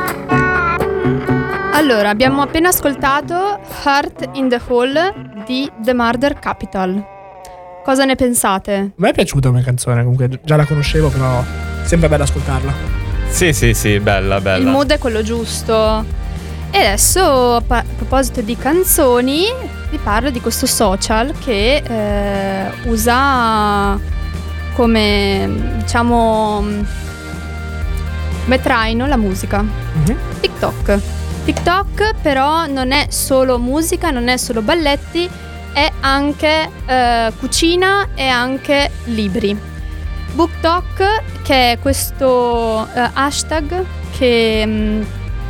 Allora, abbiamo appena ascoltato Heart in the Hole di The Murder Capital. Cosa ne pensate? A me è piaciuta come canzone, comunque già la conoscevo, però sempre bella ascoltarla. Sì, bella. Il mood è quello giusto. E adesso, a proposito di canzoni, vi parlo di questo social che usa come, diciamo, come traino la musica. TikTok però non è solo musica, non è solo balletti, è anche cucina e anche libri. BookTok, che è questo hashtag che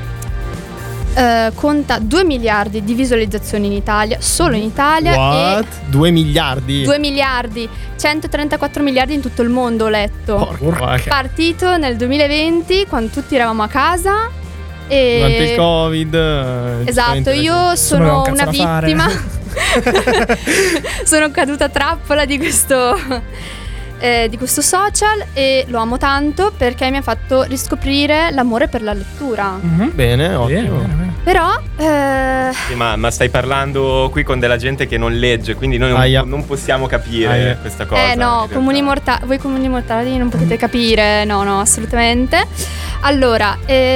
conta 2 miliardi di visualizzazioni in Italia, solo in Italia. What? 2 miliardi? 2 miliardi, 134 miliardi in tutto il mondo, ho letto. Partito nel 2020, quando tutti eravamo a casa. Durante il Covid. Esatto, io sono una vittima. Sono caduta a trappola di questo social e lo amo tanto perché mi ha fatto riscoprire l'amore per la lettura. Bene, ottimo. Bene. Però Sì, ma stai parlando qui con della gente che non legge, quindi noi non possiamo capire questa cosa. No, voi comuni mortali non potete capire. No, assolutamente. Allora,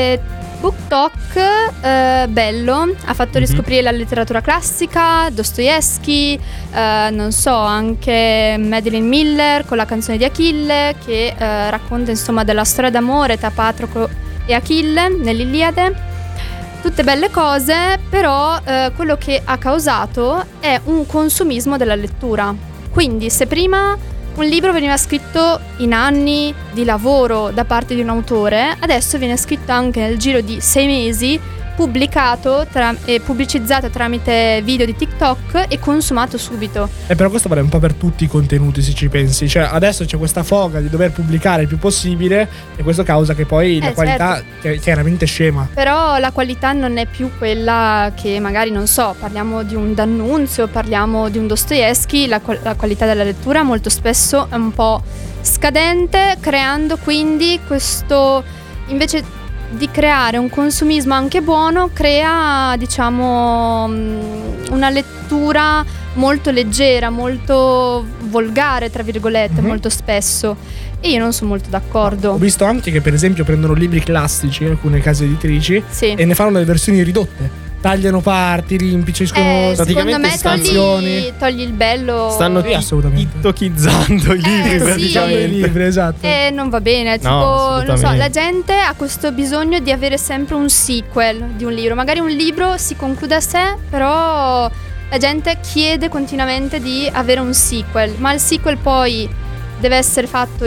BookTok, bello, ha fatto riscoprire la letteratura classica, Dostoevsky, non so, anche Madeline Miller con la canzone di Achille, che racconta insomma della storia d'amore tra Patroclo e Achille nell'Iliade. Tutte belle cose, però quello che ha causato è un consumismo della lettura. Quindi se prima un libro veniva scritto in anni di lavoro da parte di un autore, adesso viene scritto anche nel giro di 6 mesi, pubblicato e pubblicizzato tramite video di TikTok e consumato subito. Però questo vale un po' per tutti i contenuti, se ci pensi. Cioè adesso c'è questa foga di dover pubblicare il più possibile e questo causa che poi la qualità è chiaramente scema. Però la qualità non è più quella che magari, non so, parliamo di un D'Annunzio, parliamo di un Dostoevsky, la qualità della lettura molto spesso è un po' scadente, creando quindi questo, invece di creare un consumismo anche buono, crea, diciamo, una lettura molto leggera, molto volgare, tra virgolette, molto spesso. E io non sono molto d'accordo. Ho visto anche che per esempio prendono libri classici, alcune case editrici, e ne fanno delle versioni ridotte. Tagliano parti, rimpicciscono praticamente scansioni. Togli il bello. Stanno tiktokizzando i libri, praticamente. I libri, esatto. E non va bene, tipo, non so, la gente ha questo bisogno di avere sempre un sequel di un libro. Magari un libro si conclude a sé, però la gente chiede continuamente di avere un sequel. Ma il sequel poi deve essere fatto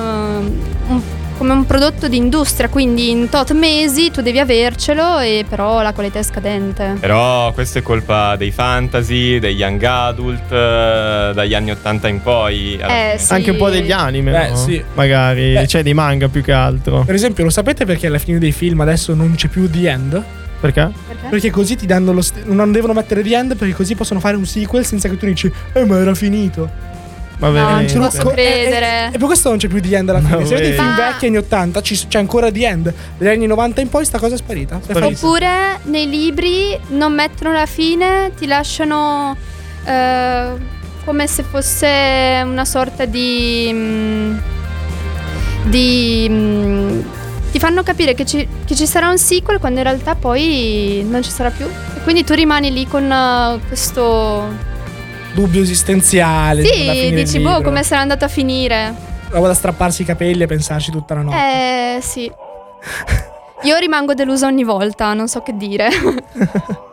come un prodotto di industria, quindi in tot mesi tu devi avercelo, e però la qualità è scadente. Però questo è colpa dei fantasy, degli young adult, dagli anni 80 in poi. Sì. Anche un po' degli anime, no? Sì. Magari, cioè dei manga più che altro. Per esempio, lo sapete perché alla fine dei film adesso non c'è più The End? Perché? Perché così ti danno non devono mettere The End, perché così possono fare un sequel senza che tu dici ma era finito. Va bene, non ci posso credere. E per questo non c'è più The End alla fine. Se vedi i film vecchi anni 80 c'è ancora The End. Dagli anni 90 in poi sta cosa è sparita. Oppure nei libri non mettono la fine, ti lasciano come se fosse una sorta di ti fanno capire che ci sarà un sequel, quando in realtà poi non ci sarà più. E quindi tu rimani lì con questo dubbio esistenziale. Sì, dici come sarà andato a finire. Prova da strapparsi i capelli e pensarci tutta la notte. Sì. Io rimango delusa ogni volta, non so che dire.